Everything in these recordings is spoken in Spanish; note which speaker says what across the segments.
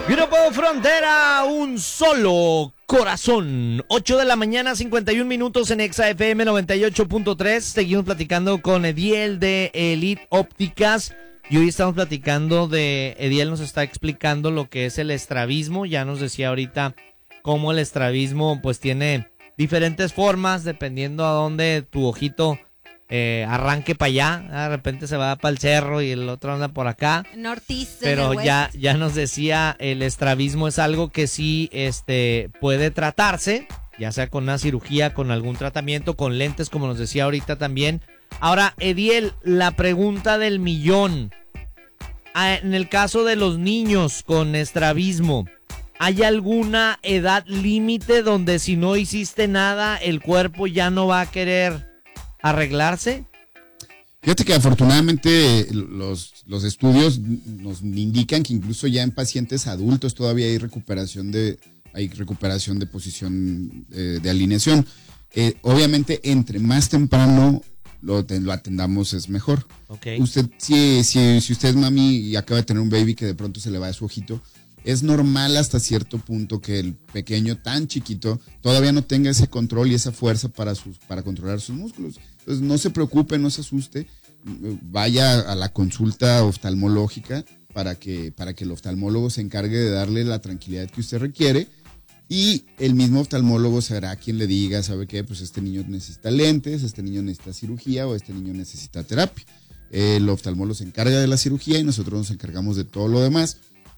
Speaker 1: Grupo Frontera, un solo corazón. 8 de la mañana, 51 minutos en Exa FM 98.3. Seguimos platicando con Ediel de Elite Ópticas. Y hoy estamos platicando Ediel nos está explicando lo que es el estrabismo. Ya nos decía ahorita cómo el estrabismo pues tiene diferentes formas dependiendo a dónde tu ojito arranque para allá. De repente se va para el cerro y el otro anda por acá.
Speaker 2: Northeast.
Speaker 1: Pero ya nos decía, el estrabismo es algo que sí puede tratarse, ya sea con una cirugía, con algún tratamiento, con lentes, como nos decía ahorita también. Ahora, Ediel, la pregunta del millón. En el caso de los niños con estrabismo, ¿hay alguna edad límite donde si no hiciste nada, el cuerpo ya no va a querer arreglarse?
Speaker 3: Fíjate que afortunadamente los estudios nos indican que incluso ya en pacientes adultos todavía hay recuperación de posición de alineación. Obviamente entre más temprano lo atendamos es mejor.
Speaker 1: Okay.
Speaker 3: Usted, si usted es mami y acaba de tener un baby que de pronto se le va de su ojito, es normal hasta cierto punto que el pequeño tan chiquito todavía no tenga ese control y esa fuerza para controlar sus músculos. Entonces no se preocupe, no se asuste, vaya a la consulta oftalmológica para que el oftalmólogo se encargue de darle la tranquilidad que usted requiere y el mismo oftalmólogo será quien le diga, ¿sabe qué? Pues este niño necesita lentes, este niño necesita cirugía o este niño necesita terapia. El oftalmólogo se encarga de la cirugía y nosotros nos encargamos de todo lo demás.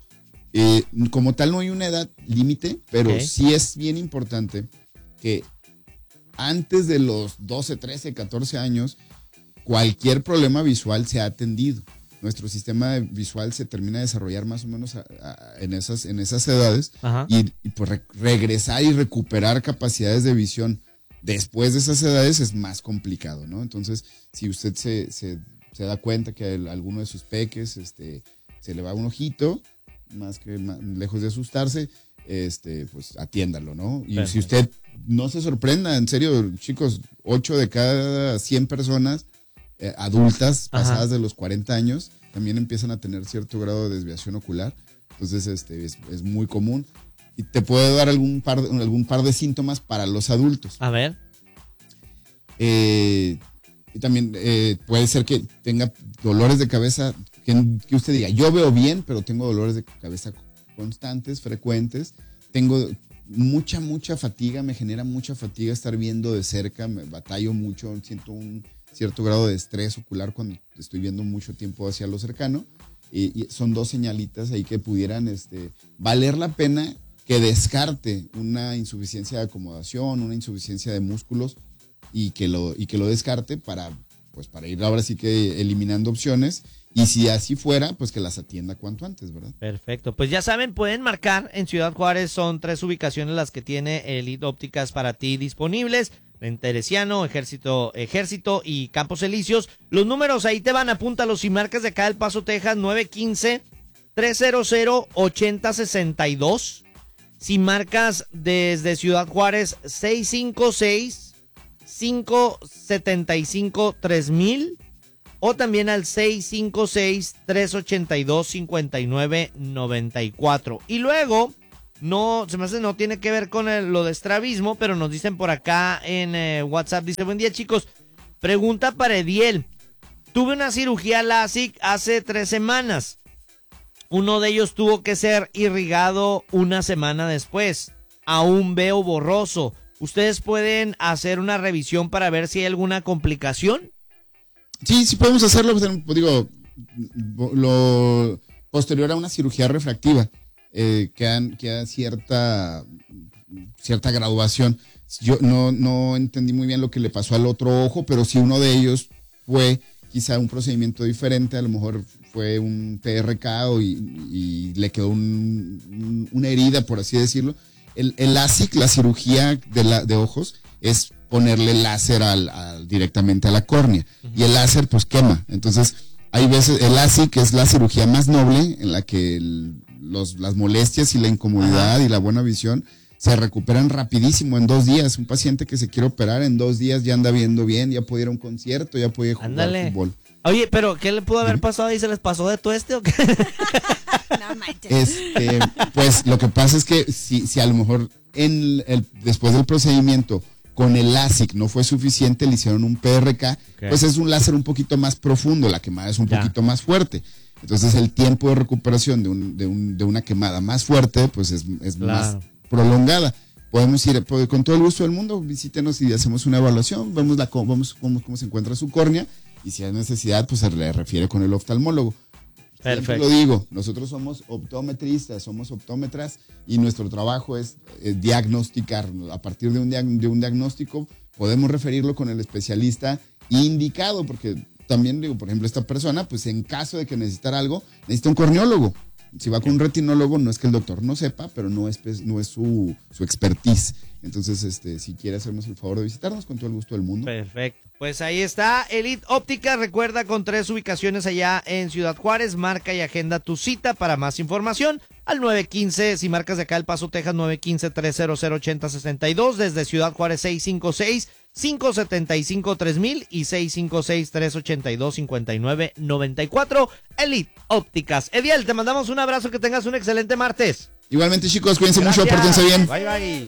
Speaker 3: Como tal no hay una edad límite, pero okay, sí es bien importante que antes de los 12, 13, 14 años, cualquier problema visual se ha atendido. Nuestro sistema visual se termina de desarrollar más o menos en esas edades. Y pues regresar y recuperar capacidades de visión después de esas edades es más complicado, ¿no? Entonces, si usted se da cuenta que a alguno de sus peques se le va un ojito, lejos de asustarse, pues atiéndalo, ¿no? Y perfecto, si usted no se sorprenda, en serio, chicos, 8 de cada 100 personas adultas pasadas de los 40 años también empiezan a tener cierto grado de desviación ocular. Entonces es muy común y te puedo dar algún par de síntomas para los adultos.
Speaker 1: A ver.
Speaker 3: Y también puede ser que tenga dolores de cabeza, que usted diga, yo veo bien, pero tengo dolores de cabeza constantes, frecuentes, tengo mucha fatiga, me genera mucha fatiga estar viendo de cerca, me batallo mucho, siento un cierto grado de estrés ocular cuando estoy viendo mucho tiempo hacia lo cercano, y son dos señalitas ahí que pudieran valer la pena que descarte una insuficiencia de acomodación, una insuficiencia de músculos, y que lo descarte para ir ahora sí que eliminando opciones. Y si así fuera, pues que las atienda cuanto antes, ¿verdad?
Speaker 1: Perfecto. Pues ya saben, pueden marcar en Ciudad Juárez. Son 3 ubicaciones las que tiene Elite Ópticas para ti disponibles. En Teresiano, Ejército y Campos Elíseos. Los números ahí te van, apúntalos y marcas de acá del Paso, Texas, 915-300-8062. Si marcas desde Ciudad Juárez, 656-575-3000. O también al 656-382-5994. Y luego, no tiene que ver con lo de estrabismo, pero nos dicen por acá en WhatsApp, dice, buen día chicos, pregunta para Ediel. Tuve una cirugía LASIK hace 3 semanas. Uno de ellos tuvo que ser irrigado una semana después. Aún veo borroso. ¿Ustedes pueden hacer una revisión para ver si hay alguna complicación?
Speaker 3: Sí podemos hacerlo, digo, lo posterior a una cirugía refractiva, queda cierta graduación. Yo no entendí muy bien lo que le pasó al otro ojo, pero si uno de ellos fue quizá un procedimiento diferente, a lo mejor fue un PRK y le quedó una herida, por así decirlo. El LASIK, la cirugía de ojos, es ponerle láser directamente a la córnea. Uh-huh. Y el láser pues quema. Entonces, hay veces, el LASIK es la cirugía más noble en la que las molestias y la incomodidad y la buena visión se recuperan rapidísimo en 2 días. Un paciente que se quiere operar en 2 días ya anda viendo bien, ya puede ir a un concierto, ya puede jugar fútbol.
Speaker 1: Oye, pero ¿qué le pudo haber pasado ahí? ¿Se les pasó de tueste o qué?
Speaker 2: No
Speaker 3: Pues lo que pasa es que si a lo mejor después del procedimiento con el LASIK no fue suficiente, le hicieron un PRK, pues es un láser un poquito más profundo, la quemada es un poquito más fuerte. Entonces el tiempo de recuperación de una quemada más fuerte, pues es más prolongada. Podemos ir con todo el gusto del mundo, visítenos y hacemos una evaluación, vemos cómo se encuentra su córnea, y si hay necesidad, pues se le refiere con el oftalmólogo. Siempre lo digo, nosotros somos optometristas, somos optómetras, y nuestro trabajo es diagnosticar. A partir de un diagnóstico podemos referirlo con el especialista indicado, porque también digo, por ejemplo, esta persona, pues en caso de que necesitara algo, necesita un corneólogo. Si va con un retinólogo, no es que el doctor no sepa, pero no es su expertise. Entonces, si quiere hacernos el favor de visitarnos, con todo el gusto del mundo.
Speaker 1: Perfecto. Pues ahí está, Elite Óptica. Recuerda, con 3 ubicaciones allá en Ciudad Juárez. Marca y agenda tu cita. Para más información, al 915, si marcas de acá El Paso, Texas, 915-300-8062. Desde Ciudad Juárez, 656-575-3000 y 656-382-5994. Elite Ópticas. Ediel, te mandamos un abrazo, que tengas un excelente martes.
Speaker 3: Igualmente, chicos, cuídense mucho, pórtense bien.
Speaker 1: Bye, bye.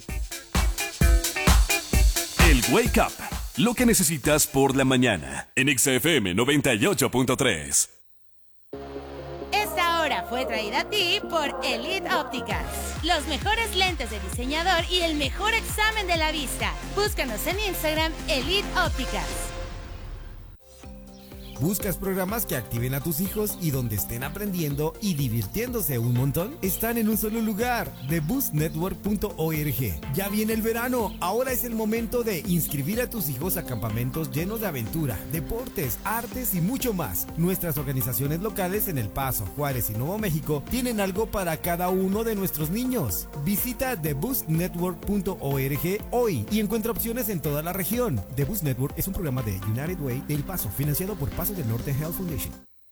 Speaker 2: El Wake Up, lo que necesitas por la mañana, en XFM 98.3.
Speaker 4: Esta hora fue traída a ti por Elite Ópticas. Los mejores lentes de diseñador y el mejor examen de la vista. Búscanos en Instagram, Elite Ópticas.
Speaker 5: ¿Buscas programas que activen a tus hijos y donde estén aprendiendo y divirtiéndose un montón? Están en un solo lugar, theboostnetwork.org. Ya viene el verano, ahora es el momento de inscribir a tus hijos a campamentos llenos de aventura, deportes, artes y mucho más. Nuestras organizaciones locales en El Paso, Juárez y Nuevo México tienen algo para cada uno de nuestros niños. Visita theboostnetwork.org hoy y encuentra opciones en toda la región. The Boost Network es un programa de United Way de El Paso, financiado por Paso del Norte Health Foundation.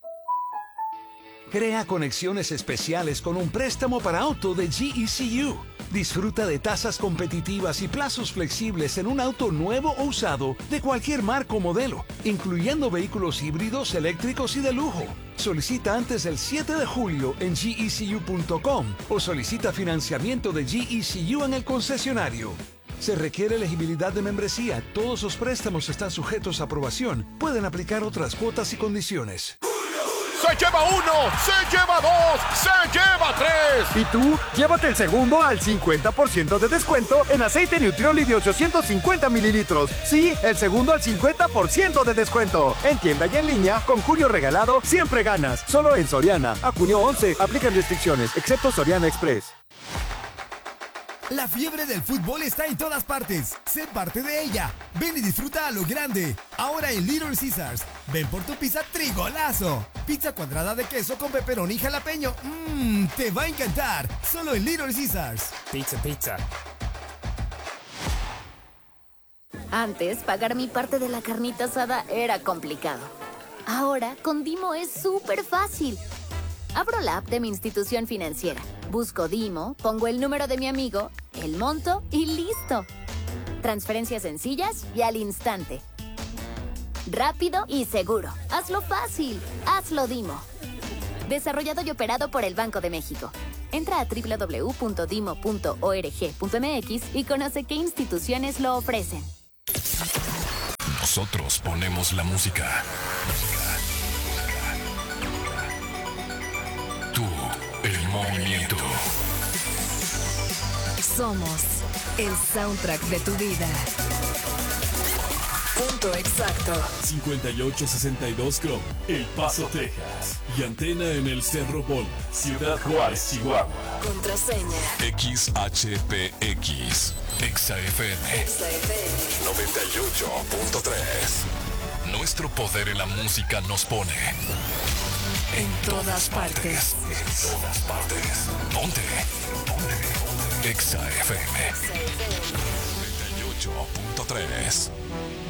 Speaker 6: Crea conexiones especiales con un préstamo para auto de GECU. Disfruta de tasas competitivas y plazos flexibles en un auto nuevo o usado de cualquier marca o modelo, incluyendo vehículos híbridos, eléctricos y de lujo. Solicita antes del 7 de julio en gecu.com o solicita financiamiento de GECU en el concesionario. Se requiere elegibilidad de membresía. Todos los préstamos están sujetos a aprobación. Pueden aplicar otras cuotas y condiciones.
Speaker 7: ¡Se lleva 1! ¡Se lleva 2! ¡Se lleva 3!
Speaker 8: ¿Y tú? Llévate el segundo al 50% de descuento en aceite Nutrioli de 850 mililitros. Sí, el segundo al 50% de descuento. En tienda y en línea, con junio regalado, siempre ganas. Solo en Soriana. A junio 11, aplican restricciones, excepto Soriana Express.
Speaker 5: La fiebre del fútbol está en todas partes. Sé parte de ella. Ven y disfruta a lo grande. Ahora en Little Caesars. Ven por tu pizza Trigolazo. Pizza cuadrada de queso con pepperoni y jalapeño. Te va a encantar. Solo en Little Caesars.
Speaker 9: Pizza.
Speaker 10: Antes, pagar mi parte de la carnita asada era complicado. Ahora, con Dimo es súper fácil. Abro la app de mi institución financiera, busco Dimo, pongo el número de mi amigo, el monto y listo. Transferencias sencillas y al instante. Rápido y seguro. Hazlo fácil. Hazlo Dimo. Desarrollado y operado por el Banco de México. Entra a www.dimo.org.mx y conoce qué instituciones lo ofrecen.
Speaker 2: Nosotros ponemos la música. Tú, el movimiento.
Speaker 11: Somos el soundtrack de tu vida. Punto exacto.
Speaker 2: 5862 Club, El Paso, Texas. Y antena en el Cerro Bola, Ciudad Juárez, Chihuahua.
Speaker 11: Contraseña
Speaker 2: XHPX, XFM 98.3. Nuestro poder en la música nos pone
Speaker 11: en todas partes.
Speaker 2: En todas partes. ¿Dónde? XFM 98.3.